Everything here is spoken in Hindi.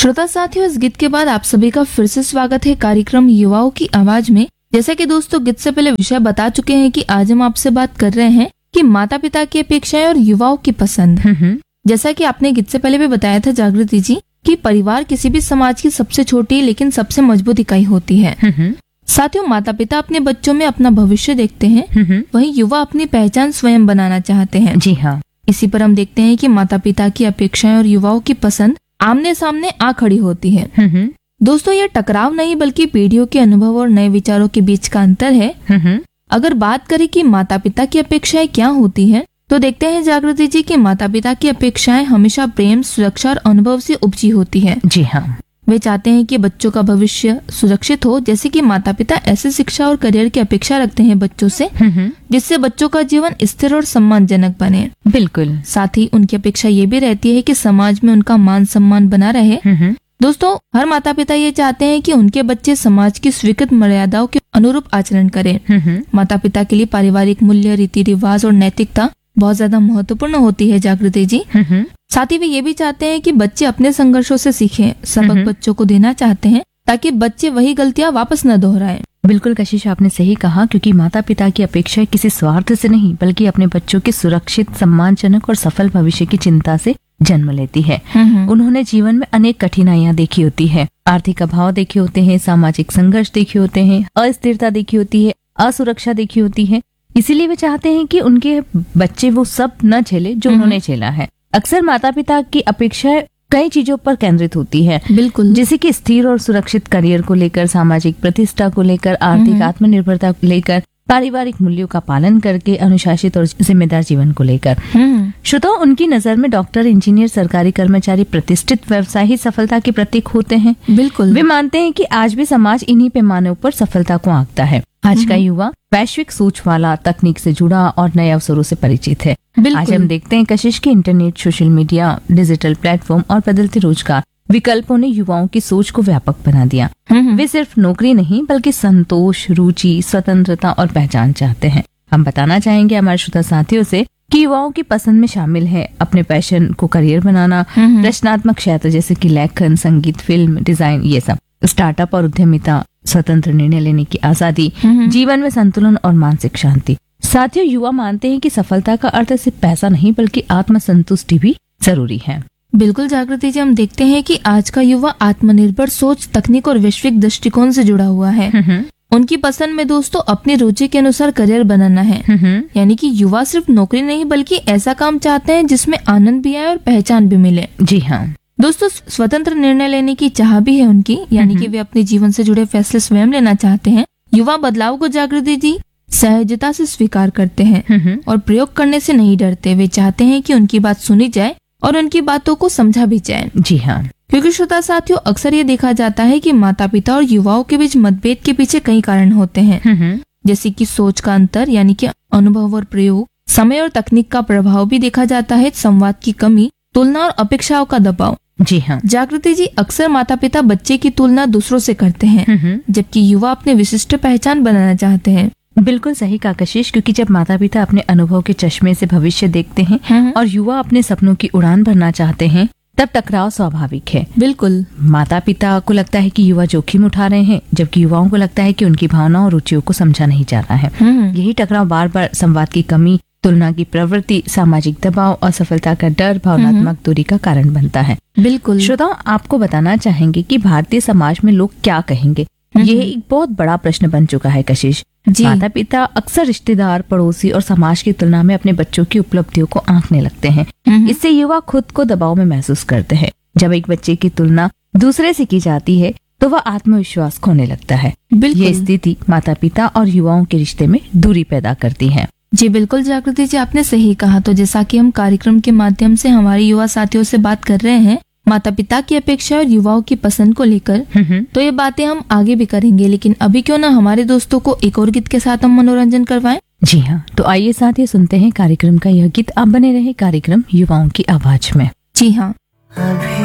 श्रोता साथियों, इस गीत के बाद आप सभी का फिर से स्वागत है कार्यक्रम युवाओं की आवाज में। जैसा कि दोस्तों गीत से पहले विषय बता चुके हैं कि आज हम आपसे बात कर रहे हैं कि माता पिता की अपेक्षाएं और युवाओं की पसंद। जैसा कि आपने गीत से पहले भी बताया था जागृति जी कि परिवार किसी भी समाज की सबसे छोटी लेकिन सबसे मजबूत इकाई होती है। साथियों, माता पिता अपने बच्चों में अपना भविष्य देखते हैं, वहीं युवा अपनी पहचान स्वयं बनाना चाहते हैं। जी हाँ। इसी पर हम देखते हैं कि माता पिता की अपेक्षाएं और युवाओं की पसंद आमने सामने आ खड़ी होती है। दोस्तों, ये टकराव नहीं बल्कि पीढ़ियों के अनुभव और नए विचारों के बीच का अंतर है। अगर बात करें कि माता पिता की अपेक्षाएं क्या होती हैं, तो देखते हैं जागृति जी कि माता पिता की अपेक्षाएं हमेशा प्रेम, सुरक्षा और अनुभव से उपजी होती है। जी हाँ। वे चाहते हैं कि बच्चों का भविष्य सुरक्षित हो, जैसे कि माता पिता ऐसे शिक्षा और करियर की अपेक्षा रखते हैं बच्चों से जिससे बच्चों का जीवन स्थिर और सम्मानजनक बने। बिल्कुल। साथ ही उनकी अपेक्षा ये भी रहती है कि समाज में उनका मान सम्मान बना रहे। दोस्तों, हर माता पिता ये चाहते हैं कि उनके बच्चे समाज की स्वीकृत मर्यादाओं के अनुरूप आचरण करें। माता पिता के लिए पारिवारिक मूल्य, रीति रिवाज और नैतिकता बहुत ज्यादा महत्वपूर्ण होती है जागृति जी। साथ ही वे ये भी चाहते हैं कि बच्चे अपने संघर्षों से सीखें। सबक बच्चों को देना चाहते हैं ताकि बच्चे वही गलतियां वापस न दोहराएं। बिल्कुल कशिश, आपने सही कहा, क्योंकि माता पिता की अपेक्षा किसी स्वार्थ से नहीं बल्कि अपने बच्चों के सुरक्षित, सम्मानजनक और सफल भविष्य की चिंता से जन्म लेती है। उन्होंने जीवन में अनेक कठिनाइयां देखी होती है, आर्थिक अभाव देखे होते हैं, सामाजिक संघर्ष देखे होते हैं, अस्थिरता देखी होती है, असुरक्षा देखी होती है। इसीलिए वे चाहते हैं कि उनके बच्चे वो सब न झेले जो उन्होंने झेला है। अक्सर माता पिता की अपेक्षाएं कई चीजों पर केंद्रित होती है। बिल्कुल। जैसे कि स्थिर और सुरक्षित करियर को लेकर, सामाजिक प्रतिष्ठा को लेकर, आर्थिक आत्मनिर्भरता को लेकर, पारिवारिक मूल्यों का पालन करके अनुशासित और जिम्मेदार जीवन को लेकर। श्रोताओं, उनकी नजर में डॉक्टर, इंजीनियर, सरकारी कर्मचारी, प्रतिष्ठित व्यवसाय ही सफलता के प्रतीक होते हैं। बिल्कुल। वे मानते हैं कि आज भी समाज इन्हीं पैमानों पर सफलता को आंकता है। आज का युवा वैश्विक सोच वाला, तकनीक से जुड़ा और नए अवसरों से परिचित है। आज हम देखते हैं कशिश की internet, social media, digital platform और बदलते रोजगार विकल्पों ने युवाओं की सोच को व्यापक बना दिया। वे सिर्फ नौकरी नहीं बल्कि संतोष, रुचि, स्वतंत्रता और पहचान चाहते हैं। हम बताना चाहेंगे हमारे श्रोता साथियों से कि युवाओं की पसंद में शामिल है अपने पैशन को करियर बनाना, रचनात्मक क्षेत्र जैसे कि लेखन, संगीत, फिल्म, डिजाइन, ये सब, स्टार्टअप और उद्यमिता, स्वतंत्र निर्णय लेने की आजादी, जीवन में संतुलन और मानसिक शांति। साथियों, युवा मानते हैं कि सफलता का अर्थ सिर्फ पैसा नहीं बल्कि आत्मसंतुष्टि भी जरूरी है। बिल्कुल जागृति जी, हम देखते हैं कि आज का युवा आत्मनिर्भर सोच, तकनीक और वैश्विक दृष्टिकोण से जुड़ा हुआ है। उनकी पसंद में दोस्तों अपनी रुचि के अनुसार करियर बनाना है। यानी कि युवा सिर्फ नौकरी नहीं बल्कि ऐसा काम चाहते हैं जिसमें आनंद भी आए और पहचान भी मिले। जी हाँ। दोस्तों, स्वतंत्र निर्णय लेने की चाह भी है उनकी, यानी कि वे अपने जीवन से जुड़े फैसले स्वयं लेना चाहते हैं। युवा बदलाव को जागृति जी सहजता से स्वीकार करते हैं और प्रयोग करने से नहीं डरते। वे चाहते हैं कि उनकी बात सुनी जाए और उनकी बातों को समझा भी जाए। जी हाँ। क्योंकि श्रोता साथियों, अक्सर ये देखा जाता है कि माता पिता और युवाओं के बीच मतभेद के पीछे कई कारण होते हैं। जैसे कि सोच का अंतर, यानी कि अनुभव और प्रयोग, समय और तकनीक का प्रभाव भी देखा जाता है, संवाद की कमी, तुलना और अपेक्षाओं का दबाव। जी हाँ। जागृति जी, अक्सर माता पिता बच्चे की तुलना दूसरों से करते हैं, जबकि युवा अपने विशिष्ट पहचान बनाना चाहते हैं। बिल्कुल सही कहा कशिश, क्योंकि जब माता पिता अपने अनुभव के चश्मे से भविष्य देखते हैं और युवा अपने सपनों की उड़ान भरना चाहते हैं, तब टकराव स्वाभाविक है। बिल्कुल। माता पिता को लगता है कि युवा जोखिम उठा रहे हैं, जबकि युवाओं को लगता है कि उनकी भावनाओं और रुचियों को समझा नहीं जा रहा है। यही टकराव बार बार संवाद की कमी, तुलना की प्रवृत्ति, सामाजिक दबाव, असफलता का डर, भावनात्मक दूरी का कारण बनता है। बिल्कुल। श्रोताओं, आपको बताना चाहेंगे कि भारतीय समाज में लोग क्या कहेंगे, ये एक बहुत बड़ा प्रश्न बन चुका है कशिश। माता पिता अक्सर रिश्तेदार, पड़ोसी और समाज की तुलना में अपने बच्चों की उपलब्धियों को आंकने लगते हैं। इससे युवा खुद को दबाव में महसूस करते हैं। जब एक बच्चे की तुलना दूसरे से की जाती है तो वह आत्मविश्वास खोने लगता है। ये स्थिति माता पिता और युवाओं के रिश्ते में दूरी पैदा करती है। जी बिल्कुल जागृति जी, आपने सही कहा। तो जैसा कि हम कार्यक्रम के माध्यम से हमारे युवा साथियों से बात कर रहे हैं माता पिता की अपेक्षा और युवाओं की पसंद को लेकर, तो ये बातें हम आगे भी करेंगे, लेकिन अभी क्यों ना हमारे दोस्तों को एक और गीत के साथ हम मनोरंजन करवाएं। जी हाँ, तो आइए साथ ही सुनते हैं कार्यक्रम का यह गीत। आप बने रहे कार्यक्रम युवाओं की आवाज में। जी हाँ।